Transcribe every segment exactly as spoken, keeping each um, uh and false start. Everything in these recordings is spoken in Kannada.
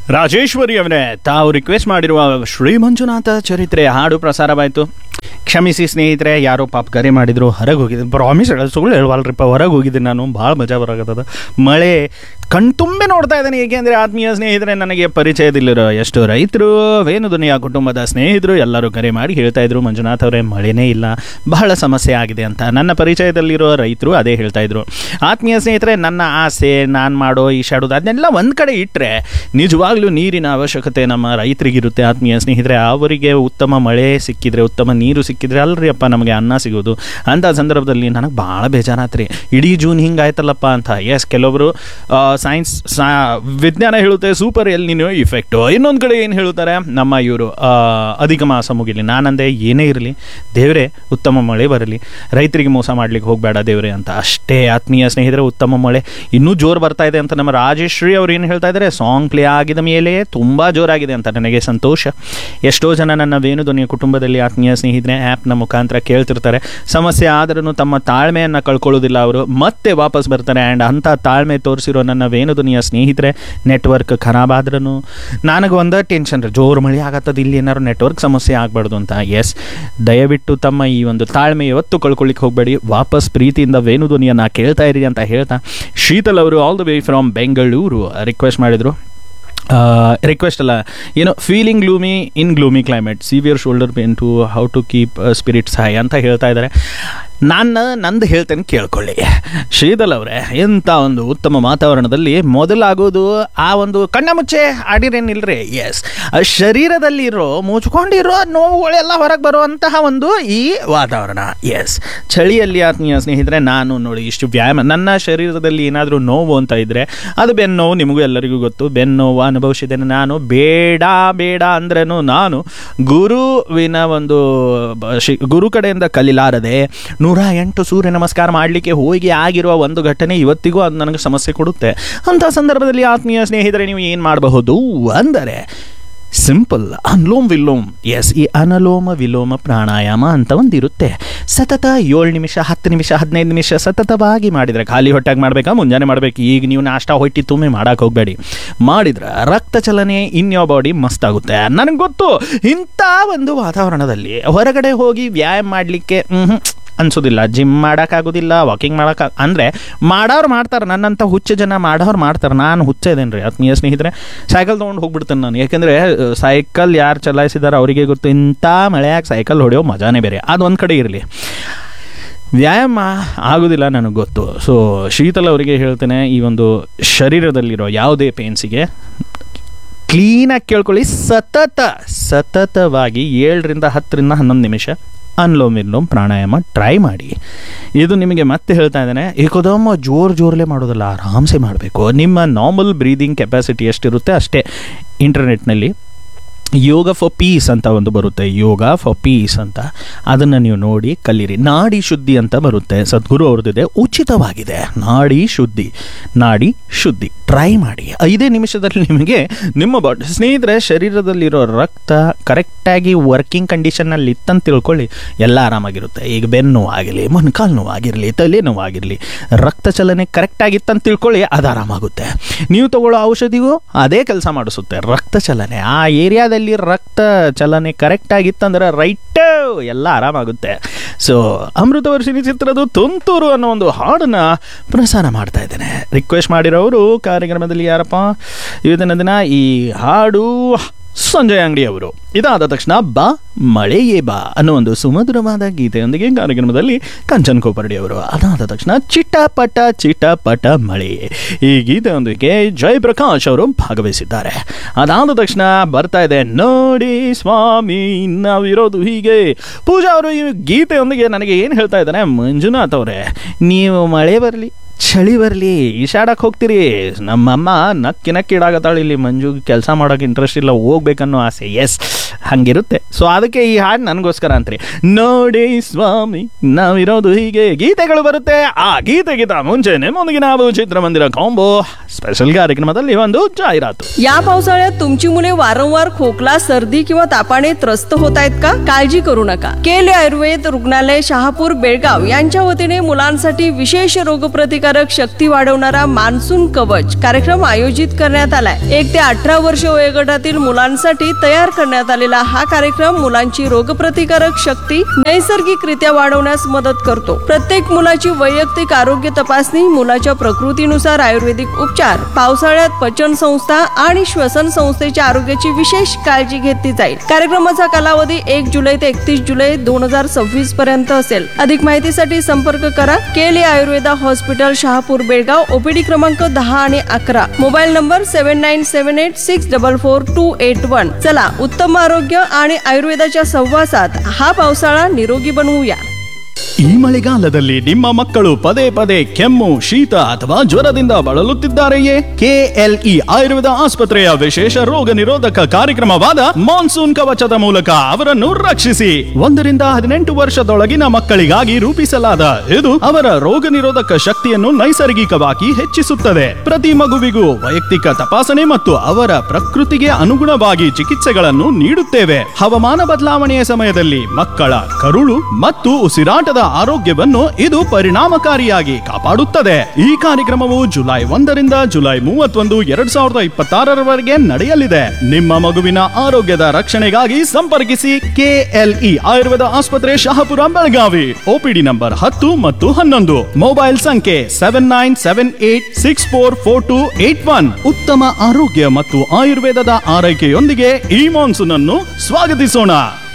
ರಾಜೇಶ್ವರಿ ಅವರೇ, ತಾವು ರಿಕ್ವೆಸ್ಟ್ ಮಾಡಿರುವ ಶ್ರೀ ಮಂಜುನಾಥ ಚರಿತ್ರೆ ಹಾಡು ಪ್ರಸಾರವಾಯಿತು. ಕ್ಷಮಿಸಿ ಸ್ನೇಹಿತರೆ, ಯಾರೋ ಪಾಪ ಕರೆ ಮಾಡಿದ್ರು, ಹೊರಗೆ ಹೋಗಿದ್ದೆ. ಪ್ರಾಮಿಸ್ ಸುಳ್ಳು ಹೇಳುವಲ್ರಿಪ್ಪ, ಹೊರಗೆ ಹೋಗಿದ್ದೀನಿ ನಾನು. ಭಾಳ ಮಜಾ ಬರಾಗತ್ತದ. ಮಳೆ ಕಣ್ತುಂಬೆ ನೋಡ್ತಾ ಇದ್ದೇನೆ. ಏಕೆಂದರೆ ಆತ್ಮೀಯ ಸ್ನೇಹಿತರೆ, ನನಗೆ ಪರಿಚಯದಲ್ಲಿರೋ ಎಷ್ಟು ರೈತರು, ವೇಣುಧ್ವನಿಯ ಕುಟುಂಬದ ಸ್ನೇಹಿತರು ಎಲ್ಲರೂ ಕರೆ ಮಾಡಿ ಹೇಳ್ತಾ ಇದ್ರು, ಮಂಜುನಾಥ್ ಅವರೇ ಮಳೆನೇ ಇಲ್ಲ, ಬಹಳ ಸಮಸ್ಯೆ ಆಗಿದೆ ಅಂತ. ನನ್ನ ಪರಿಚಯದಲ್ಲಿರೋ ರೈತರು ಅದೇ ಹೇಳ್ತಾ ಇದ್ರು. ಆತ್ಮೀಯ ಸ್ನೇಹಿತರೆ, ನನ್ನ ಆಸೆ, ನಾನು ಮಾಡೋ ಈಶಾಡೋದು ಅದನ್ನೆಲ್ಲ ಒಂದು ಕಡೆ ಇಟ್ಟರೆ ನಿಜವಾಗ್ಲೂ ನೀರಿನ ಅವಶ್ಯಕತೆ ನಮ್ಮ ರೈತರಿಗಿರುತ್ತೆ. ಆತ್ಮೀಯ ಸ್ನೇಹಿತರೆ, ಅವರಿಗೆ ಉತ್ತಮ ಮಳೆ ಸಿಕ್ಕಿದ್ರೆ, ಉತ್ತಮ ನೀರು ಸಿಕ್ಕಿದ್ರೆ ಅಲ್ರಿ ಅಪ್ಪ ನಮಗೆ ಅನ್ನ ಸಿಗೋದು. ಅಂಥ ಸಂದರ್ಭದಲ್ಲಿ ನನಗೆ ಭಾಳ ಬೇಜಾರಾತ್ರಿ. ಇಡೀ ಜೂನ್ ಹಿಂಗಾಯ್ತಲ್ಲಪ್ಪ ಅಂತ. ಎಸ್, ಕೆಲವೊಬ್ಬರು ಸೈನ್ಸ್ ಸಾ ವಿಜ್ಞಾನ ಹೇಳುತ್ತೆ ಸೂಪರ್ ಎಲ್ ನಿನೋ ಇಫೆಕ್ಟು. ಇನ್ನೊಂದು ಕಡೆ ಏನು ಹೇಳುತ್ತಾರೆ ನಮ್ಮ ಇವರು ಅಧಿಕ ಮಾಸ ಮುಗಿಲಿ. ನಾನಂದೆ ಏನೇ ಇರಲಿ ದೇವರೇ ಉತ್ತಮ ಮಳೆ ಬರಲಿ, ರೈತರಿಗೆ ಮೋಸ ಮಾಡ್ಲಿಕ್ಕೆ ಹೋಗಬೇಡ ದೇವರೇ ಅಂತ ಅಷ್ಟೇ. ಆತ್ಮೀಯ ಸ್ನೇಹಿತರೆ, ಉತ್ತಮ ಮಳೆ ಇನ್ನೂ ಜೋರು ಬರ್ತಾ ಇದೆ ಅಂತ ನಮ್ಮ ರಾಜೇಶ್ರೀ ಅವರು ಏನು ಹೇಳ್ತಾ ಇದ್ದಾರೆ, ಸಾಂಗ್ ಪ್ಲೇ ಆಗಿದ ಮೇಲೆ ತುಂಬ ಜೋರಾಗಿದೆ ಅಂತ. ನನಗೆ ಸಂತೋಷ. ಎಷ್ಟೋ ಜನ ನನ್ನ ವೇಣುಧ್ವನಿಯ ಕುಟುಂಬದಲ್ಲಿ ಆತ್ಮೀಯ ಸ್ನೇಹಿತರೆ ಆ್ಯಪ್ನ ಮುಖಾಂತರ ಕೇಳ್ತಿರ್ತಾರೆ. ಸಮಸ್ಯೆ ಆದ್ರೂ ತಮ್ಮ ತಾಳ್ಮೆಯನ್ನು ಕಳ್ಕೊಳ್ಳೋದಿಲ್ಲ ಅವರು, ಮತ್ತೆ ವಾಪಸ್ ಬರ್ತಾರೆ. ಆ್ಯಂಡ್ ಅಂಥ ತಾಳ್ಮೆ ತೋರಿಸಿರೋ ನನ್ನ ವೇಣುಧ್ವನಿಯ ಸ್ನೇಹಿತರೆ, ನೆಟ್ವರ್ಕ್ ಖರಾಬ್ ಆದ್ರೂ ನನಗೆ ಒಂದೇ ಟೆನ್ಷನ್ ರೀ, ಜೋರು ಮಳೆ ಆಗತ್ತದ, ಇಲ್ಲಿ ಏನಾದ್ರು ನೆಟ್ವರ್ಕ್ ಸಮಸ್ಯೆ ಆಗಬಾರ್ದು ಅಂತ. ಎಸ್, ದಯವಿಟ್ಟು ತಮ್ಮ ಈ ಒಂದು ತಾಳ್ಮೆ ಯಾವತ್ತು ಕಳ್ಕೊಳ್ಳಿಕ್ಕೆ ಹೋಗಬೇಡಿ. ವಾಪಸ್ ಪ್ರೀತಿಯಿಂದ ವೇಣುಧ್ವನಿಯನ್ನು ಕೇಳ್ತಾ ಇರಿ ಅಂತ ಹೇಳ್ತಾ, ಶೀತಲ್ ಅವರು all the way from Bengaluru request ಮಾಡಿದರು. ರಿಕ್ವೆಸ್ಟ್ ಅಲ್ಲ ಏನೋ, feeling gloomy in gloomy climate, severe shoulder pain to how to keep spirits high ಅಂತ ಹೇಳ್ತಾ ಇದ್ದಾರೆ. ನಾನು ನಂದು ಹೇಳ್ತೇನೆ ಕೇಳ್ಕೊಳ್ಳಿ. ಶ್ರೀಧಲ್ ಅವರೇ, ಎಂಥ ಒಂದು ಉತ್ತಮ ವಾತಾವರಣದಲ್ಲಿ ಮೊದಲಾಗೋದು ಆ ಒಂದು ಕಣ್ಣ ಮುಚ್ಚೆ ಆಡಿರೇನಿಲ್ರಿ. ಎಸ್, ಶರೀರದಲ್ಲಿರೋ ಮುಚ್ಕೊಂಡಿರೋ ನೋವುಗಳೆಲ್ಲ ಹೊರಗೆ ಬರುವಂತಹ ಒಂದು ಈ ವಾತಾವರಣ. ಎಸ್, ಚಳಿಯಲ್ಲಿ ಆತ್ಮೀಯ ಸ್ನೇಹಿತರೆ, ನಾನು ನೋಡಿ ಇಷ್ಟು ವ್ಯಾಯಾಮ, ನನ್ನ ಶರೀರದಲ್ಲಿ ಏನಾದರೂ ನೋವು ಅಂತ ಇದ್ದರೆ ಅದು ಬೆನ್ನು ನೋವು. ನಿಮಗೂ ಎಲ್ಲರಿಗೂ ಗೊತ್ತು, ಬೆನ್ನು ನೋವು ಅನುಭವಿಸಿದ್ದೇನೆ ನಾನು. ಬೇಡ ಬೇಡ ಅಂದ್ರೂ ನಾನು ಗುರುವಿನ ಒಂದು ಗುರು ಕಡೆಯಿಂದ ಕಲಿಲಾರದೆ ನೂರ ಎಂಟು ಸೂರ್ಯ ನಮಸ್ಕಾರ ಮಾಡಲಿಕ್ಕೆ ಹೋಗಿ ಆಗಿರುವ ಒಂದು ಘಟನೆ ಇವತ್ತಿಗೂ ಅದು ನನಗೆ ಸಮಸ್ಯೆ ಕೊಡುತ್ತೆ. ಅಂಥ ಸಂದರ್ಭದಲ್ಲಿ ಆತ್ಮೀಯ ಸ್ನೇಹಿತರೆ, ನೀವು ಏನು ಮಾಡಬಹುದು ಅಂದರೆ ಸಿಂಪಲ್ ಅನುಲೋಮ್ ವಿಲೋಮ್. ಎಸ್, ಈ ಅನುಲೋಮ ವಿಲೋಮ ಪ್ರಾಣಾಯಾಮ ಅಂತ ಒಂದಿರುತ್ತೆ. ಸತತ ಏಳು ನಿಮಿಷ, ಹತ್ತು ನಿಮಿಷ, ಹದಿನೈದು ನಿಮಿಷ ಸತತವಾಗಿ ಮಾಡಿದರೆ, ಖಾಲಿ ಹೊಟ್ಟೆಗೆ ಮಾಡಬೇಕಾ, ಮುಂಜಾನೆ ಮಾಡಬೇಕು. ಈಗ ನೀವು ನಾಷ್ಟ ಹೊಟ್ಟಿ ತುಂಬಿ ಮಾಡೋಕೆ ಹೋಗಬೇಡಿ. ಮಾಡಿದ್ರೆ ರಕ್ತ ಚಲನೆ ಇನ್ ಯೋರ್ ಬಾಡಿ ಮಸ್ತ್ ಆಗುತ್ತೆ. ನನಗೆ ಗೊತ್ತು, ಇಂಥ ಒಂದು ವಾತಾವರಣದಲ್ಲಿ ಹೊರಗಡೆ ಹೋಗಿ ವ್ಯಾಯಾಮ ಮಾಡಲಿಕ್ಕೆ ಅನ್ಸೋದಿಲ್ಲ, ಜಿಮ್ ಮಾಡೋಕ್ಕಾಗೋದಿಲ್ಲ, ವಾಕಿಂಗ್ ಮಾಡೋಕೆ ಅಂದರೆ ಮಾಡೋರು ಮಾಡ್ತಾರೆ. ನನ್ನಂಥ ಹುಚ್ಚ ಜನ ಮಾಡೋರು ಮಾಡ್ತಾರೆ. ನಾನು ಹುಚ್ಚ ಇದ್ದೇನೆ ರೀ ಆತ್ಮೀಯ ಸ್ನೇಹಿತರೆ. ಸೈಕಲ್ ತೊಗೊಂಡು ಹೋಗ್ಬಿಡ್ತೇನೆ ನಾನು. ಯಾಕೆಂದರೆ ಸೈಕಲ್ ಯಾರು ಚಲಾಯಿಸಿದಾರೆ ಅವರಿಗೆ ಗೊತ್ತು, ಇಂಥ ಮಳೆಯಾಗಿ ಸೈಕಲ್ ಹೊಡೆಯೋ ಮಜಾನೇ ಬೇರೆ. ಅದು ಒಂದು ಕಡೆ ಇರಲಿ, ವ್ಯಾಯಾಮ ಆಗೋದಿಲ್ಲ ನನಗೆ ಗೊತ್ತು. ಸೊ ಶೀತಲ್ ಅವರಿಗೆ ಹೇಳ್ತೇನೆ, ಈ ಒಂದು ಶರೀರದಲ್ಲಿರೋ ಯಾವುದೇ ಪೇನ್ಸಿಗೆ ಕ್ಲೀನಾಗಿ ಕೇಳ್ಕೊಳ್ಳಿ. ಸತತ ಸತತವಾಗಿ ಏಳರಿಂದ ಹತ್ತರಿಂದ ಹನ್ನೊಂದು ನಿಮಿಷ ಅನ್ಲೋಮ್ ವಿಲೋಮ್ ಪ್ರಾಣಾಯಾಮ ಟ್ರೈ ಮಾಡಿ. ಇದು ನಿಮಗೆ ಮತ್ತೆ ಹೇಳ್ತಾ ಇದ್ದೇನೆ, ಏಕೋದಮ್ಮ ಜೋರು ಜೋರಲ್ಲೇ ಮಾಡೋದಲ್ಲ, ಆರಾಮ್ಸೆ ಮಾಡಬೇಕು. ನಿಮ್ಮ ನಾರ್ಮಲ್ ಬ್ರೀದಿಂಗ್ ಕೆಪಾಸಿಟಿ ಎಷ್ಟಿರುತ್ತೆ ಅಷ್ಟೇ. ಇಂಟರ್ನೆಟ್ನಲ್ಲಿ ಯೋಗ ಫಾರ್ ಪೀಸ್ ಅಂತ ಒಂದು ಬರುತ್ತೆ, ಯೋಗ ಫಾರ್ ಪೀಸ್ ಅಂತ, ಅದನ್ನು ನೀವು ನೋಡಿ ಕಲೀರಿ. ನಾಡಿ ಶುದ್ಧಿ ಅಂತ ಬರುತ್ತೆ, ಸದ್ಗುರು ಅವ್ರದ್ದಿದೆ, ಉಚಿತವಾಗಿದೆ. ನಾಡಿ ಶುದ್ಧಿ, ನಾಡಿ ಶುದ್ಧಿ ಟ್ರೈ ಮಾಡಿ. ಐದೇ ನಿಮಿಷದಲ್ಲಿ ನಿಮಗೆ ನಿಮ್ಮ ಬಾಡಿ ಸ್ನೇಹಿತರೆ ಶರೀರದಲ್ಲಿರೋ ರಕ್ತ ಕರೆಕ್ಟಾಗಿ ವರ್ಕಿಂಗ್ ಕಂಡೀಷನ್ನಲ್ಲಿ ಇತ್ತಂತ ತಿಳ್ಕೊಳ್ಳಿ, ಎಲ್ಲ ಆರಾಮಾಗಿರುತ್ತೆ. ಈಗ ಬೆನ್ನು ನೋವಾಗಿರಲಿ, ಮೊಣಕಾಲು ನೋವಾಗಿರಲಿ, ತಲೆ ನೋವಾಗಿರಲಿ, ರಕ್ತ ಚಲನೆ ಕರೆಕ್ಟಾಗಿತ್ತಂತ ತಿಳ್ಕೊಳ್ಳಿ, ಅದು ಆರಾಮಾಗುತ್ತೆ. ನೀವು ತಗೊಳ್ಳೋ ಔಷಧಿಗೂ ಅದೇ ಕೆಲಸ ಮಾಡಿಸುತ್ತೆ, ರಕ್ತ ಚಲನೆ. ಆ ಏರಿಯಾದಲ್ಲಿ ರಕ್ತ ಚಲನೆ ಕರೆಕ್ಟ್ ಆಗಿತ್ತಂದ್ರೆ ರೈಟ್ ಎಲ್ಲ ಆರಾಮಾಗುತ್ತೆ. ಸೊ ಅಮೃತವರ್ಷಿಣಿ ಚಿತ್ರದ ತುಂತುರು ಅನ್ನೋ ಒಂದು ಹಾಡನ್ನ ಪ್ರಸಾರ ಮಾಡ್ತಾ ಇದ್ದೇನೆ. ರಿಕ್ವೆಸ್ಟ್ ಮಾಡಿರೋರು ಕಾರ್ಯಕ್ರಮದಲ್ಲಿ ಯಾರಪ್ಪ ಇವತ್ತಿನ ದಿನ ಈ ಹಾಡು ಸಂಜಯ್ ಅಂಗಡಿ ಅವರು. ಇದಾದ ತಕ್ಷಣ ಬಾ ಮಳೆಯೇ ಬಾ ಅನ್ನೋ ಒಂದು ಸುಮಧುರವಾದ ಗೀತೆಯೊಂದಿಗೆ ಕಾರ್ಯಕ್ರಮದಲ್ಲಿ ಕಂಚನ್ ಕೋಪರ್ಡಿ ಅವರು. ಅದಾದ ತಕ್ಷಣ ಚಿಟಪಟ ಚಿಟಪಟ ಮಳೆ, ಈ ಗೀತೆಯೊಂದಿಗೆ ಜಯಪ್ರಕಾಶ್ ಅವರು ಭಾಗವಹಿಸಿದ್ದಾರೆ. ಅದಾದ ತಕ್ಷಣ ಬರ್ತಾ ಇದೆ ನೋಡಿ ಸ್ವಾಮಿ ನಾವಿರೋದು ಹೀಗೆ. ಪೂಜಾ ಅವರು ಈ ಗೀತೆಯೊಂದಿಗೆ ನನಗೆ ಏನು ಹೇಳ್ತಾ ಇದ್ದಾರೆ, ಮಂಜುನಾಥ್ ಅವರೇ ನೀವು ಮಳೆ ಬರಲಿ ಚಳಿ ಬರಲಿ ಈಶಾಡಕ್ಕೆ ಹೋಗ್ತೀರಿ, ನಮ್ಮಮ್ಮ ನಕ್ಕಿ ನಕ್ಕಿ ಇಡಾಗತ್ತಾಳೆ, ಇಲ್ಲಿ ಮಂಜು ಕೆಲಸ ಮಾಡೋಕೆ ಇಂಟ್ರೆಸ್ಟ್ ಇಲ್ಲ, ಹೋಗ್ಬೇಕನ್ನೋ ಆಸೆ. ಎಸ್, ಹಂಗಿರುತ್ತೆ. ಸೊ ಅದಕ್ಕೆ ಈ ಹಾಡು ನನಗೋಸ್ಕರ ಅಂತ್ರಿ. ನೋಡಿ ಸ್ವಾಮಿ ನಾವಿರೋದು ಹೀಗೆ ಗೀತೆಗಳು ಬರುತ್ತೆ. ಆ ಗೀತೆಗಿಂತ ಮುಂಚೆ ನಿಮ್ಮೊಂದಿಗೆ ನಾವು ಚಿತ್ರಮಂದಿರ ಕಾಂಬೋ स्पेशल कार्यक्रमातली ಒಂದು जाहिरात. या पावसाळ्यात तुमची मुले वारंवार खोकला सर्दी किंवा तापाने त्रस्त होत आहेत का? काळजी करू नका. केल आयुर्वेद रुग्णालय शहापूर बेळगाव यांच्या वतीने मुलांसाठी विशेष रोगप्रतिकार प्रतिकारक शक्ती वाढवणारा मान्सून कवच कार्यक्रम आयोजित करण्यात आलाय. एक ते अठरा वर्ष वयोगटातील मुलांसाठी तयार करण्यात आलेला हा कार्यक्रम मुलांची रोगप्रतिकारक शक्ती नैसर्गिकरित्या वाढवण्यास मदत करतो. प्रत्येक मुलाची वैयक्तिक आरोग्य तपासणी, मुलाच्या प्रकृतीनुसार आयुर्वेदिक उपचार, पावसाळ्यात पचन संस्था आणि श्वसन संस्थेच्या आरोग्याची विशेष काळजी घेतली जाईल. कार्यक्रमाचा कालावधी एक जुलै ते एकतीस जुलै दोन हजार सव्वीस पर्यंत असेल. अधिक माहितीसाठी संपर्क करा केली आयुर्वेदा हॉस्पिटल, शहापूर, बेळगाव. ओपीडी क्रमांक दहा आणि अकरा. Mobile number seven nine seven eight six double four to eight one. चला, उत्तम आरोग्य आणि आयुर्वेदाच्या सहवासात हा पावसाळा निरोगी बनवूया. ಈ ಮಳೆಗಾಲದಲ್ಲಿ ನಿಮ್ಮ ಮಕ್ಕಳು ಪದೇ ಪದೇ ಕೆಮ್ಮು, ಶೀತ ಅಥವಾ ಜ್ವರದಿಂದ ಬಳಲುತ್ತಿದ್ದಾರೆಯೇ? ಕೆಎಲ್ಇ ಆಯುರ್ವೇದ ಆಸ್ಪತ್ರೆಯ ವಿಶೇಷ ರೋಗ ನಿರೋಧಕ ಕಾರ್ಯಕ್ರಮವಾದ ಮಾನ್ಸೂನ್ ಕವಚದ ಮೂಲಕ ಅವರನ್ನು ರಕ್ಷಿಸಿ. ಒಂದರಿಂದ ಹದಿನೆಂಟು ವರ್ಷದೊಳಗಿನ ಮಕ್ಕಳಿಗಾಗಿ ರೂಪಿಸಲಾದ ಇದು ಅವರ ರೋಗ ನಿರೋಧಕ ಶಕ್ತಿಯನ್ನು ನೈಸರ್ಗಿಕವಾಗಿ ಹೆಚ್ಚಿಸುತ್ತದೆ. ಪ್ರತಿ ಮಗುವಿಗೂ ವೈಯಕ್ತಿಕ ತಪಾಸಣೆ ಮತ್ತು ಅವರ ಪ್ರಕೃತಿಗೆ ಅನುಗುಣವಾಗಿ ಚಿಕಿತ್ಸೆಗಳನ್ನು ನೀಡುತ್ತೇವೆ. ಹವಾಮಾನ ಬದಲಾವಣೆಯ ಸಮಯದಲ್ಲಿ ಮಕ್ಕಳ ಕರುಳು ಮತ್ತು ಉಸಿರಾಟದ ಆರೋಗ್ಯವನ್ನು ಇದು ಪರಿಣಾಮಕಾರಿಯಾಗಿ ಕಾಪಾಡುತ್ತದೆ. ಈ ಕಾರ್ಯಕ್ರಮವು ಜುಲೈ ಒಂದರಿಂದ ಜುಲೈ ಮೂವತ್ತೊಂದು ಎರಡ್ ಸಾವಿರದ ಇಪ್ಪತ್ತಾರರವರೆಗೆ ನಡೆಯಲಿದೆ. ನಿಮ್ಮ ಮಗುವಿನ ಆರೋಗ್ಯದ ರಕ್ಷಣೆಗಾಗಿ ಸಂಪರ್ಕಿಸಿ ಕೆಎಲ್ಇ ಆಯುರ್ವೇದ ಆಸ್ಪತ್ರೆ, ಶಹಾಪುರ, ಬೆಳಗಾವಿ. ಓಪಿಡಿ ನಂಬರ್ ಹತ್ತು ಮತ್ತು ಹನ್ನೊಂದು. ಮೊಬೈಲ್ ಸಂಖ್ಯೆ seven nine seven eight six four four to eight one. ಉತ್ತಮ ಆರೋಗ್ಯ ಮತ್ತು ಆಯುರ್ವೇದದ ಆರೈಕೆಯೊಂದಿಗೆ ಈ ಮಾನ್ಸೂನ್ ಅನ್ನು ಸ್ವಾಗತಿಸೋಣ.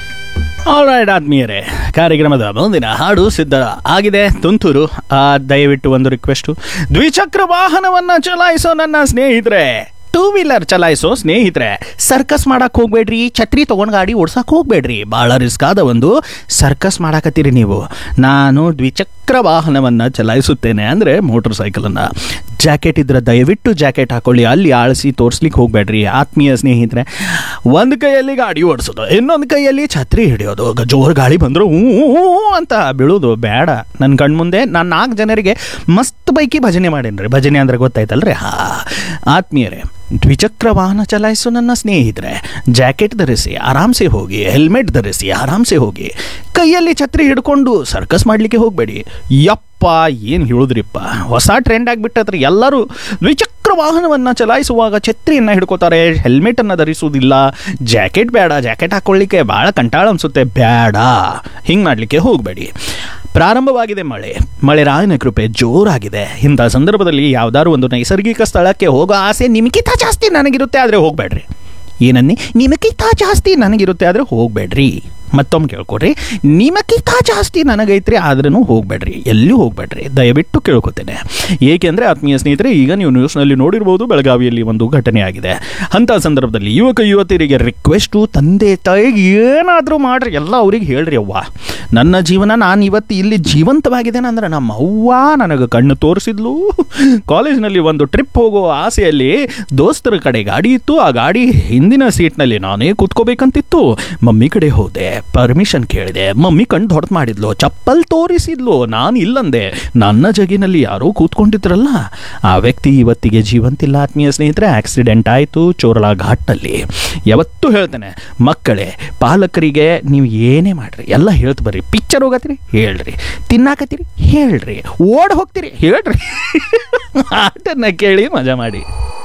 ಆಲ್ರೈಟ್ ಆತ್ಮೀಯರೇ, ಕಾರ್ಯಕ್ರಮದ ಮುಂದಿನ ಹಾಡು ಸಿದ್ಧ ಆಗಿದೆ. ತುಂತುರು. ಆ ದಯವಿಟ್ಟು ಒಂದು ರಿಕ್ವೆಸ್ಟು, ದ್ವಿಚಕ್ರ ವಾಹನವನ್ನ ಚಲಾಯಿಸೋ ನನ್ನ ಸ್ನೇಹಿತರೆ, ಟೂ ವೀಲರ್ ಚಲಾಯಿಸೋ ಸ್ನೇಹಿತರೆ, ಸರ್ಕಸ್ ಮಾಡಕ್ ಹೋಗ್ಬೇಡ್ರಿ, ಛತ್ರಿ ತಗೊಂಡ್ ಗಾಡಿ ಓಡ್ಸಕ್ ಹೋಗ್ಬೇಡ್ರಿ. ಬಹಳ ರಿಸ್ಕ್ ಆದ ಒಂದು ಸರ್ಕಸ್ ಮಾಡಾಕತ್ತೀರಿ ನೀವು. ನಾನು ದ್ವಿಚಕ್ರ ವಾಹನವನ್ನ ಚಲಾಯಿಸುತ್ತೇನೆ ಅಂದ್ರೆ ಮೋಟರ್ ಸೈಕಲ್ ಅನ್ನ. ಜಾಕೆಟ್ ಇದ್ರೆ ದಯವಿಟ್ಟು ಜಾಕೆಟ್ ಹಾಕೊಳ್ಳಿ. ಅಲ್ಲಿ ಆಳಿಸಿ ತೋರಿಸ್ಲಿಕ್ಕೆ ಹೋಗ್ಬೇಡ್ರಿ ಆತ್ಮೀಯ ಸ್ನೇಹಿತರೆ. ಒಂದು ಕೈಯಲ್ಲಿ ಗಾಡಿ ಓಡಿಸೋದು, ಇನ್ನೊಂದು ಕೈಯಲ್ಲಿ ಛತ್ರಿ ಹಿಡಿಯೋದು, ಜೋರು ಗಾಳಿ ಬಂದ್ರು ಹೂ ಅಂತ ಬೀಳೋದು ಬೇಡ. ನನ್ನ ಕಣ್ಮುಂದೆ ನಾನು ನಾಲ್ಕು ಜನರಿಗೆ ಮಸ್ತ್ ಬೈಕಿ ಭಜನೆ ಮಾಡೇನ್ರಿ. ಭಜನೆ ಅಂದ್ರೆ ಗೊತ್ತಾಯ್ತಲ್ರಿ? ಹಾ ಆತ್ಮೀಯರೇ, ದ್ವಿಚಕ್ರ ವಾಹನ ಚಲಾಯಿಸೋ ನನ್ನ ಸ್ನೇಹಿತರೆ, ಜಾಕೆಟ್ ಧರಿಸಿ ಆರಾಮ್ಸೆ ಹೋಗಿ, ಹೆಲ್ಮೆಟ್ ಧರಿಸಿ ಆರಾಮ್ಸೆ ಹೋಗಿ. ಕೈಯಲ್ಲಿ ಛತ್ರಿ ಹಿಡ್ಕೊಂಡು ಸರ್ಕಸ್ ಮಾಡಲಿಕ್ಕೆ ಹೋಗಬೇಡಿ. ಯಪ್ಪ, ಏನು ಹೇಳಿದ್ರಿಪ್ಪ, ಹೊಸ ಟ್ರೆಂಡ್ ಆಗಿಬಿಟ್ಟದ್ರಿ. ಎಲ್ಲರೂ ದ್ವಿಚಕ್ರ ವಾಹನವನ್ನು ಚಲಾಯಿಸುವಾಗ ಛತ್ರಿಯನ್ನು ಹಿಡ್ಕೋತಾರೆ, ಹೆಲ್ಮೆಟನ್ನು ಧರಿಸುವುದಿಲ್ಲ. ಜಾಕೆಟ್ ಬೇಡ, ಜಾಕೆಟ್ ಹಾಕೊಳ್ಳಿಕ್ಕೆ ಭಾಳ ಕಂಟಾಳ ಅನಿಸುತ್ತೆ, ಬೇಡ. ಹಿಂಗೆ ಮಾಡಲಿಕ್ಕೆ ಹೋಗಬೇಡಿ. ಪ್ರಾರಂಭವಾಗಿದೆ ಮಳೆ. ಮಳೆ ರಾಯನ ಕೃಪೆ ಜೋರಾಗಿದೆ. ಇಂಥ ಸಂದರ್ಭದಲ್ಲಿ ಯಾವ್ದಾದ್ರು ಒಂದು ನೈಸರ್ಗಿಕ ಸ್ಥಳಕ್ಕೆ ಹೋಗೋ ಆಸೆ ನಿಮಗಿಂತ ಜಾಸ್ತಿ ನನಗಿರುತ್ತೆ, ಆದರೆ ಹೋಗಬೇಡ್ರಿ. ಏನನ್ನಿ? ನಿಮಗಿಂತ ಜಾಸ್ತಿ ನನಗಿರುತ್ತೆ ಆದರೆ ಹೋಗಬೇಡ್ರಿ. ಮತ್ತೊಮ್ಮೆ ಕೇಳ್ಕೊಡ್ರಿ, ನಿಮಗಿಂತ ಜಾಸ್ತಿ ನನಗೈತ್ರಿ ಆದ್ರೂ ಹೋಗಬೇಡ್ರಿ, ಎಲ್ಲೂ ಹೋಗಬೇಡ್ರಿ, ದಯವಿಟ್ಟು ಕೇಳ್ಕೊತೇನೆ. ಏಕೆಂದರೆ ಆತ್ಮೀಯ ಸ್ನೇಹಿತರೆ, ಈಗ ನೀವು ನ್ಯೂಸ್ನಲ್ಲಿ ನೋಡಿರ್ಬೋದು, ಬೆಳಗಾವಿಯಲ್ಲಿ ಒಂದು ಘಟನೆ ಆಗಿದೆ. ಅಂಥ ಸಂದರ್ಭದಲ್ಲಿ ಯುವಕ ಯುವತಿಯರಿಗೆ ರಿಕ್ವೆಸ್ಟು, ತಂದೆ ತಾಯಿಗೆ ಏನಾದರೂ ಮಾಡ್ರಿ, ಎಲ್ಲ ಅವ್ರಿಗೆ ಹೇಳ್ರಿ. ಅವ್ವ, ನನ್ನ ಜೀವನ ನಾನು ಇವತ್ತು ಇಲ್ಲಿ ಜೀವಂತವಾಗಿದ್ದೇನೆ ಅಂದ್ರೆ ನಮ್ಮ ಅವ್ವ ನನಗೆ ಕಣ್ಣು ತೋರಿಸಿದ್ಲು. ಕಾಲೇಜ್ನಲ್ಲಿ ಒಂದು ಟ್ರಿಪ್ ಹೋಗೋ ಆಸೆಯಲ್ಲಿ ದೋಸ್ತರ ಕಡೆ ಗಾಡಿ ಇತ್ತು. ಆ ಗಾಡಿ ಹಿಂದಿನ ಸೀಟ್ನಲ್ಲಿ ನಾನೇ ಕೂತ್ಕೋಬೇಕಂತಿತ್ತು. ಮಮ್ಮಿ ಕಡೆ ಹೋದೆ, ಪರ್ಮಿಷನ್ ಕೇಳಿದೆ. ಮಮ್ಮಿ ಕಣ್ಣು ದೊಡ್ಡ ಮಾಡಿದ್ಲು, ಚಪ್ಪಲ್ ತೋರಿಸಿದ್ಲು. ನಾನು ಇಲ್ಲಂದೆ. ನನ್ನ ಜಗಿನಲ್ಲಿ ಯಾರೋ ಕೂತ್ಕೊಂಡಿದ್ರಲ್ಲ, ಆ ವ್ಯಕ್ತಿ ಇವತ್ತಿಗೆ ಜೀವಂತಿಲ್ಲ ಆತ್ಮೀಯ ಸ್ನೇಹಿತರೆ. ಆಕ್ಸಿಡೆಂಟ್ ಆಯಿತು ಚೋರಲಾ ಘಾಟ್ನಲ್ಲಿ. ಯಾವತ್ತೂ ಹೇಳ್ತೇನೆ, ಮಕ್ಕಳೇ, ಪಾಲಕರಿಗೆ ನೀವು ಏನೇ ಮಾಡ್ರಿ ಎಲ್ಲ ಹೇಳ್ತು ಬರ್ರಿ. ಪಿಕ್ಚರ್ ಹೋಗತ್ತೀರಿ ಹೇಳ್ರಿ, ತಿನ್ನಾಕತ್ತೀರಿ ಹೇಳ್ರಿ, ಓಡ್ ಹೋಗ್ತೀರಿ ಹೇಳ್ರಿ, ಆಟನ್ನ ಕೇಳಿ ಮಜಾ ಮಾಡಿ.